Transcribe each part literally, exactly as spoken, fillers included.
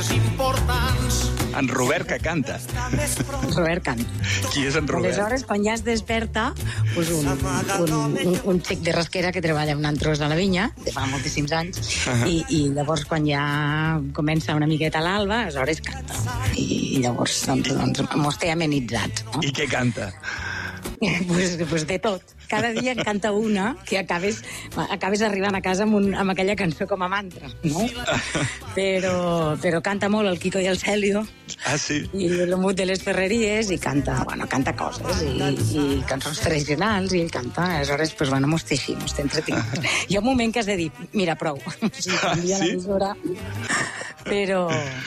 més importants. En Robert, que canta. Robert canta. Qui és en Robert? Aleshores, quan ja es desperta, pues un, un, un, un xic de rasquera que treballa en un antros a la vinya, de fa moltíssims anys, uh -huh. i, i llavors quan ja comença una miqueta l'alba, aleshores canta. I, i llavors doncs, doncs, mos té amenitzats. No? I què canta? pues, pues de tot. Cada dia en canta una que acabes, acabes arribant a casa amb, un, amb aquella cançó com a mantra, no? Però, però canta molt el Quico i el Celio. Ah, sí? I l'Omut de les Ferreries, i canta, bueno, canta coses, i, i cançons tradicionals, i ell canta. Aleshores, pues, bueno, mos té així, mos té entretingut. Hi ha un moment que has de dir, mira, prou. Si canvia sí? l'emissora. Però...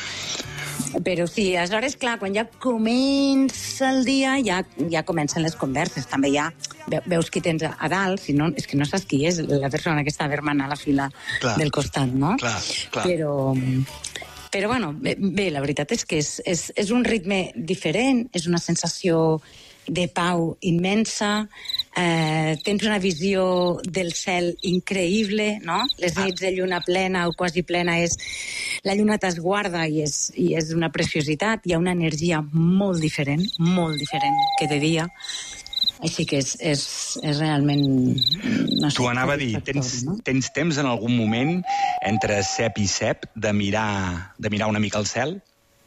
Però sí, aleshores, clar, quan ja comença el dia, ja, ja comencen les converses. També ja veus qui tens a dalt, si no, és que no saps qui és la persona que està vermant a la fila clar, del costat, no? Clar, clar. Però, però bueno, bé, bé, la veritat és que és, és, és un ritme diferent, és una sensació de pau immensa, eh, tens una visió del cel increïble, no? Les nits de lluna plena o quasi plena és... La lluna t'esguarda i és, i és una preciositat, hi ha una energia molt diferent, molt diferent que de dia, així que és, és, és realment... No sé, t'ho anava a dir, tens, no? tens temps en algun moment entre cep i cep de mirar, de mirar una mica al cel?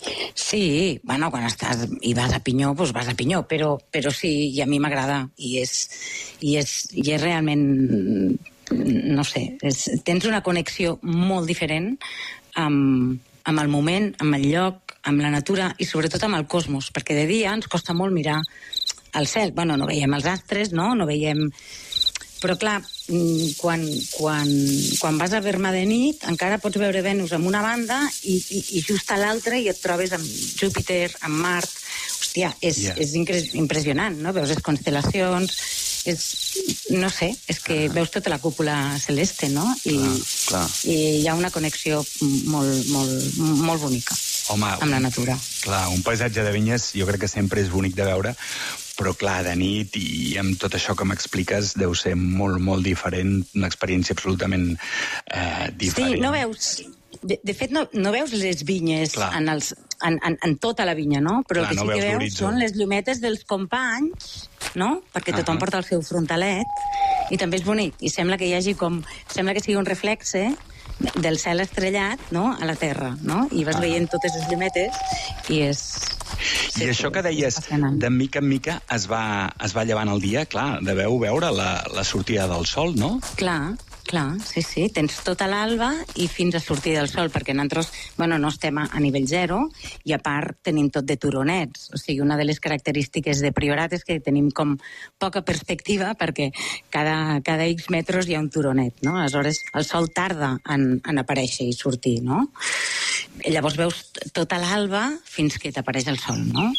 Sí, bueno, quan estàs i vas a Pinyó, doncs vas a Pinyó, però, però sí, i a mi m'agrada, i és, i, és, i és realment, no sé, és, tens una connexió molt diferent amb, amb el moment, amb el lloc, amb la natura i sobretot amb el cosmos, perquè de dia ens costa molt mirar al cel. Bueno, no veiem els astres, no? No veiem... Però, clar, quan, quan, quan vas a Verma de nit, encara pots veure Venus en una banda i, i, i just a l'altra i et trobes amb Júpiter, amb Mart. Hòstia, és, yeah. és impressionant, no? Veus les constel·lacions, és, no sé, és que uh -huh. veus tota la cúpula celeste, no? I, clar, clar. I hi ha una connexió molt, molt, molt bonica. Home, amb la natura. Clar, un paisatge de vinyes jo crec que sempre és bonic de veure, però clar, de nit i amb tot això que m'expliques deu ser molt, molt diferent, una experiència absolutament eh, diferent. Sí, no veus... De, de fet, no, no veus les vinyes en, els, en, en, en tota la vinya, no? Però clar, el que sí no que veus veus són les llumetes dels companys, no? Perquè tothom uh -huh. porta el seu frontalet, i també és bonic, i sembla que hi hagi com... Sembla que sigui un reflexe del cel estrellat, no?, a la Terra, no? I vas ah. veient totes les llumetes i és... Sí, I això que deies, de mica en mica es va, es va llevant el dia, clar, deveu veure la, la sortida del sol, no? Clar, clar, sí, sí, tens tota l'alba i fins a sortir del sol, perquè nosaltres, bueno, no estem a, a nivell zero, i a part tenim tot de turonets, o sigui, una de les característiques de Priorat és que tenim com poca perspectiva, perquè cada, cada X metres hi ha un turonet, no? Aleshores, el sol tarda en, en aparèixer i sortir, no? I llavors veus tota l'alba fins que t'apareix el sol, no?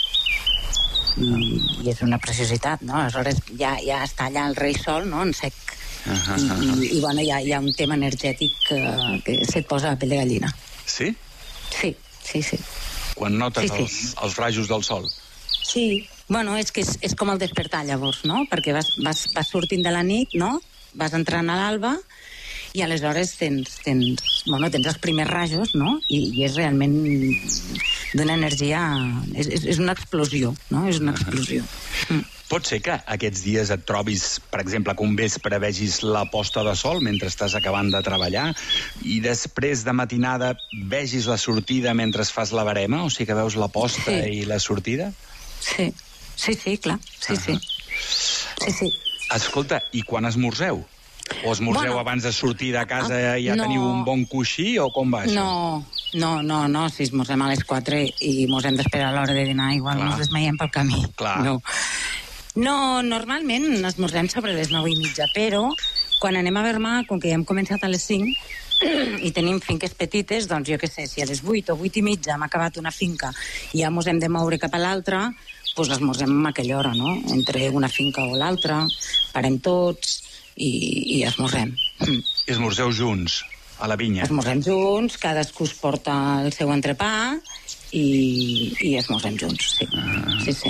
I, i és una preciositat, no? Aleshores ja, ja està allà el rei sol, no?, en sec. Uh -huh, I, uh -huh. i, i bueno, hi ha, hi ha un tema energètic que, que se't posa la pell de gallina. Sí? Sí, sí, sí. Quan notes sí, sí. Els, els rajos del sol? Sí, bueno, és que és, és com el despertar llavors, no? Perquè vas, vas, vas sortint de la nit, no? Vas entrant a l'alba i aleshores tens, tens, bueno, tens els primers rajos, no? I, i és realment d'una energia... És, és, és una explosió, no? És una explosió. Uh -huh. mm. Pot ser que aquests dies et trobis, per exemple, que un vespre vegis la posta de sol mentre estàs acabant de treballar i després de matinada vegis la sortida mentre fas la barema? O sigui que veus la posta sí. i la sortida? Sí, sí, sí, clar. Sí, uh-huh. sí. Sí, sí. Escolta, i quan esmorzeu? O esmorzeu bueno, abans de sortir de casa i ja no, teniu un bon coixí, o com va això? No, no, no, no, si esmorzem a les quatre i mos hem d'esperar a l'hora de dinar, igual clar. Mos desmaiem pel camí. Clar. No. No, normalment esmorzem sobre les nou i mitja, però quan anem a Vermà, com que ja hem començat a les cinc i tenim finques petites, doncs jo què sé, si a les vuit o vuit i mitja hem acabat una finca i ja mos hem de moure cap a l'altra, doncs esmorzem a aquella hora, no? Entre una finca o l'altra, parem tots i, i esmorzem. I esmorzeu junts, a la vinya? Esmorzem junts, cadascú es porta el seu entrepà i, i esmorzem junts, sí. Ah. Sí, sí.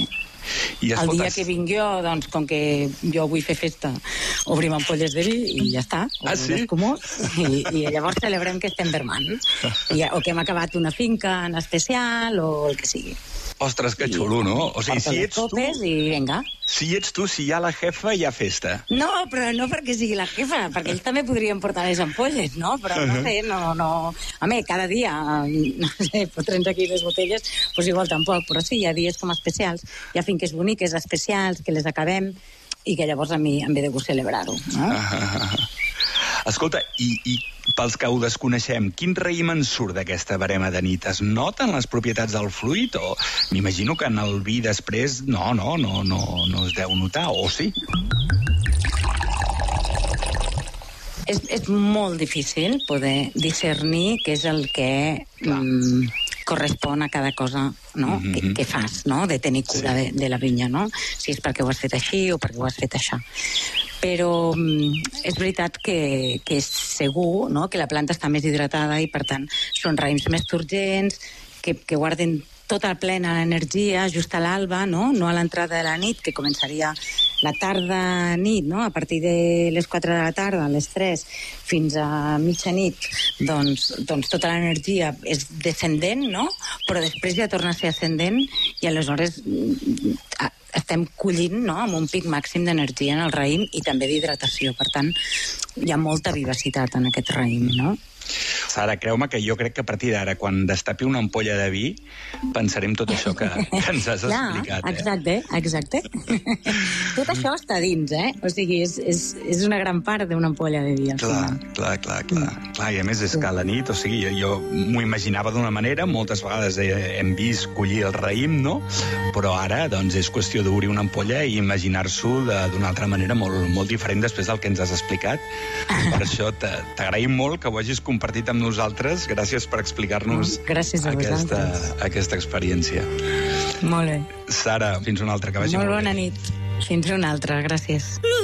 I el dia que vinc jo, doncs, com que jo vull fer festa, obrim ampolles de vi i ja està. Ah, sí? Comú, i, I llavors celebrem que estem vermant. I, o que hem acabat una finca en especial, o el que sigui. Ostres, que xulo, no? O sigui, si ets tu... I vinga. Si ets tu, si hi ha la jefa, hi ha festa. No, però no perquè sigui la jefa, perquè ells també podrien portar les ampolles, no? Però no sé, no, no... Home, cada dia, no sé, fotre'ns aquí les botelles, doncs igual tampoc, però sí, hi ha dies com especials, hi ha finques boniques, especials, que les acabem, i que llavors a mi em ve de gust celebrar-ho, no? Ah, ah, ah. Escolta, i, i pels que ho desconeixem, quin raïm en surt d'aquesta verema de nit? Es noten les propietats del fruit? O m'imagino que en el vi després no, no, no, no, no es deu notar, o sí? És, és molt difícil poder discernir què és el que mm, correspon a cada cosa, no? Mm-hmm. que, que fas, no? De tenir cura sí. de, de la vinya, no? Si és perquè ho has fet així o perquè ho has fet això. Però mm, és veritat que, que és segur, no? Que la planta està més hidratada i, per tant, són raïms més turgents, que, que guarden tota plena energia just a l'alba, no? No a l'entrada de la nit, que començaria la tarda-nit, no? A partir de les quatre de la tarda, a les tres, fins a mitjanit, doncs, doncs tota l'energia és descendent, no? Però després ja torna a ser ascendent i aleshores estem collint, no?, amb un pic màxim d'energia en el raïm i també d'hidratació. Per tant, hi ha molta vivacitat en aquest raïm, no? Sara, creu-me que jo crec que a partir d'ara, quan destapi una ampolla de vi, pensarem tot això que, que ens has clar, explicat. Eh? Exacte, exacte. Tot això està dins, eh? O sigui, és, és, és una gran part d'una ampolla de vi. Clar, clar, clar, clar. Mm. clar. I a més és que a la nit, o sigui, jo, jo m'ho imaginava d'una manera, moltes vegades hem vist collir el raïm, no? Però ara, doncs, és qüestió d'obrir una ampolla i imaginar-s'ho d'una altra manera molt, molt diferent després del que ens has explicat. Per això t'agraïm molt que ho hagis compartit amb nosaltres. Gràcies per explicar-nos Gràcies a aquesta, aquesta experiència. Molt bé. Sara, fins una altra, que vagi molt, molt bé. Molt bona nit. Fins una altra, gràcies.